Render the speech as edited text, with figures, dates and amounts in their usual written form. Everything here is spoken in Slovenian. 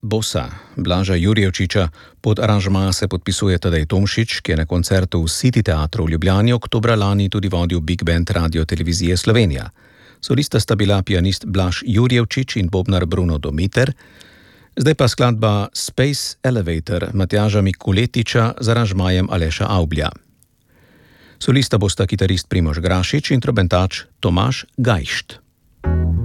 Bosa Blaža Jurjevčiča. Pod aranžma se podpisuje Tadej Tomšič, ki je na koncertu v City teatru v Ljubljani oktobra lani tudi vodil Big Band Radio Televizije Slovenija. Solista sta bila pianist Blaž Jurjevčič in bobnar Bruno Domiter. Zdaj pa skladba Space Elevator Matjaža Mikuletiča z aranžmajem Aleša Avblja. Solista bosta kitarist Primož Grašič in trobentač Tomaž Gajšt.